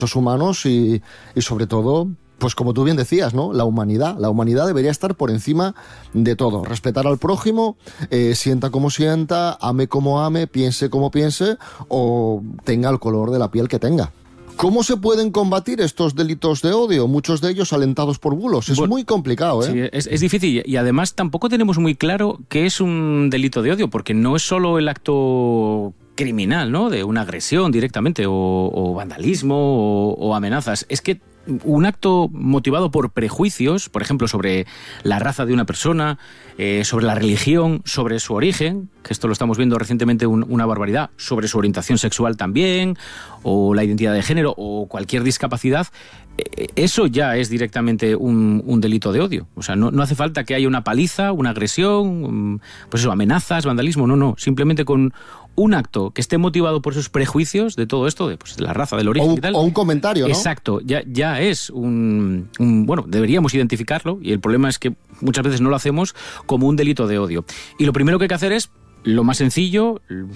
humanos y sobre todo, pues como tú bien decías, ¿no? La humanidad debería estar por encima de todo. Respetar al prójimo, sienta como sienta, ame como ame, piense como piense o tenga el color de la piel que tenga. ¿Cómo se pueden combatir estos delitos de odio? Muchos de ellos alentados por bulos. Es muy complicado, ¿eh? Sí, es difícil y además tampoco tenemos muy claro qué es un delito de odio, porque no es solo el acto criminal, ¿no? De una agresión directamente o vandalismo o amenazas. Es que un acto motivado por prejuicios, por ejemplo, sobre la raza de una persona, sobre la religión, sobre su origen, que esto lo estamos viendo recientemente una barbaridad, sobre su orientación sexual también, o la identidad de género, o cualquier discapacidad, eso ya es directamente un delito de odio. O sea, no hace falta que haya una paliza, una agresión, pues eso, amenazas, vandalismo, no, simplemente con un acto que esté motivado por esos prejuicios de todo esto, de la raza, del origen y tal. O un comentario, ¿no? Exacto, ya es bueno, deberíamos identificarlo, y el problema es que muchas veces no lo hacemos como un delito de odio. Y lo primero que hay que hacer es lo más sencillo,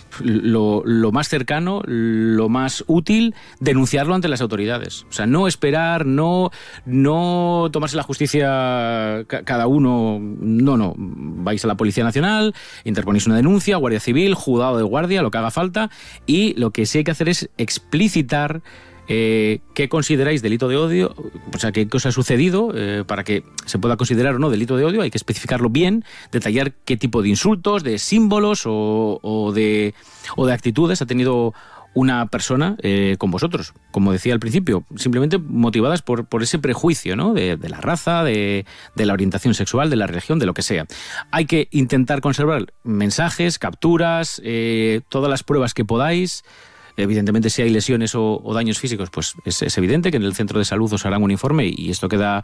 lo más cercano, lo más útil, denunciarlo ante las autoridades. O sea, no esperar, no tomarse la justicia cada uno, no. Vais a la Policía Nacional, interponéis una denuncia, Guardia Civil, juzgado de guardia, lo que haga falta, y lo que sí hay que hacer es explicitar qué consideráis delito de odio, o sea, qué cosa ha sucedido para que se pueda considerar o no delito de odio. Hay que especificarlo bien, detallar qué tipo de insultos, de símbolos o de actitudes ha tenido una persona con vosotros, como decía al principio, simplemente motivadas por ese prejuicio, ¿no? de la raza, de la orientación sexual, de la religión, de lo que sea. Hay que intentar conservar mensajes, capturas, todas las pruebas que podáis. Evidentemente, si hay lesiones o daños físicos, pues es evidente que en el centro de salud os harán un informe y esto queda,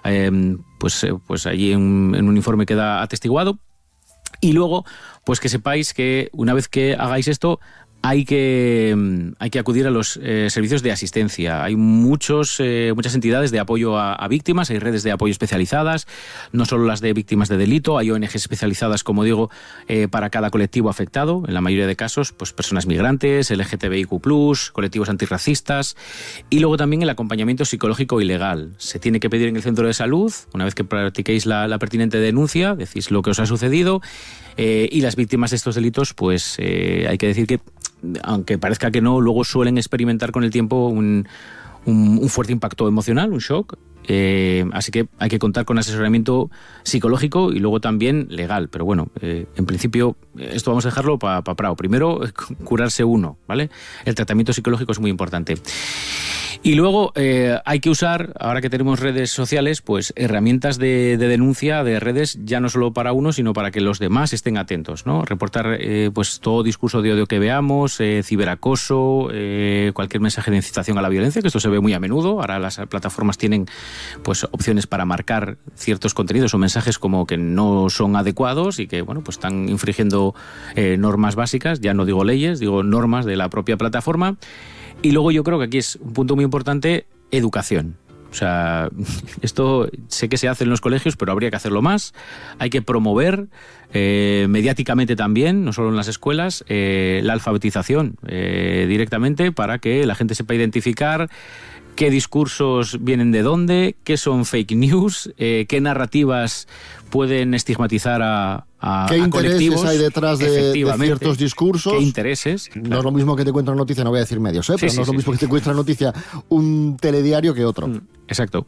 pues allí en un informe queda atestiguado. Y luego, pues que sepáis que una vez que hagáis esto, hay que acudir a los servicios de asistencia. Hay muchas entidades de apoyo a víctimas, hay redes de apoyo especializadas, no solo las de víctimas de delito, hay ONGs especializadas, como digo, para cada colectivo afectado, en la mayoría de casos, pues personas migrantes, LGTBIQ+, colectivos antirracistas, y luego también el acompañamiento psicológico y legal. Se tiene que pedir en el centro de salud, una vez que practiquéis la pertinente denuncia, decís lo que os ha sucedido, y las víctimas de estos delitos, pues hay que decir que, aunque parezca que no, luego suelen experimentar con el tiempo un fuerte impacto emocional, un shock. Así que hay que contar con asesoramiento psicológico y luego también legal. Pero bueno, en principio esto vamos a dejarlo para Prado. Primero, curarse uno, ¿vale? El tratamiento psicológico es muy importante. Y luego hay que usar, ahora que tenemos redes sociales, pues herramientas de denuncia de redes, ya no solo para uno, sino para que los demás estén atentos, ¿no? Reportar pues todo discurso de odio que veamos, ciberacoso, cualquier mensaje de incitación a la violencia, que esto se ve muy a menudo. Ahora las plataformas tienen pues opciones para marcar ciertos contenidos o mensajes como que no son adecuados y que, bueno, pues están infringiendo normas básicas, ya no digo leyes, digo normas de la propia plataforma. Y luego yo creo que aquí es un punto muy importante, educación. O sea, esto sé que se hace en los colegios, pero habría que hacerlo más. Hay que promover mediáticamente también, no solo en las escuelas, la alfabetización directamente para que la gente sepa identificar qué discursos vienen de dónde, qué son fake news, qué narrativas pueden estigmatizar a ¿Qué intereses colectivos hay detrás de ciertos discursos? ¿Qué intereses? No es lo mismo que te cuenta una noticia, no voy a decir medios, pero no es lo mismo que te cuenta una noticia un telediario que otro. Exacto.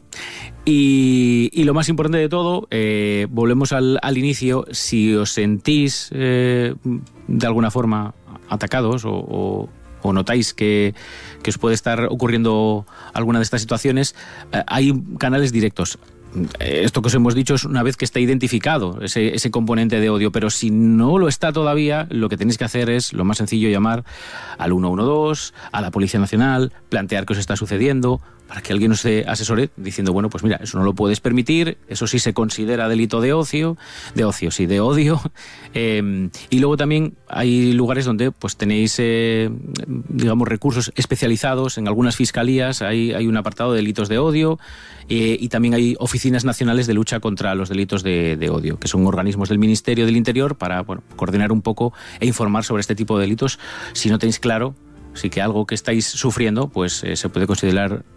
Y lo más importante de todo, volvemos al inicio, si os sentís de alguna forma atacados o notáis que os puede estar ocurriendo alguna de estas situaciones, hay canales directos. Esto que os hemos dicho es una vez que está identificado ese componente de odio, pero si no lo está todavía, lo que tenéis que hacer es, lo más sencillo, llamar al 112, a la Policía Nacional, plantear qué os está sucediendo, para que alguien os asesore diciendo, bueno, pues mira, eso no lo puedes permitir, eso sí se considera delito de odio. Y luego también hay lugares donde pues tenéis, digamos, recursos especializados. En algunas fiscalías hay un apartado de delitos de odio y también hay oficinas nacionales de lucha contra los delitos de odio, que son organismos del Ministerio del Interior para, bueno, coordinar un poco e informar sobre este tipo de delitos. Si no tenéis claro Así que algo que estáis sufriendo, pues se puede considerar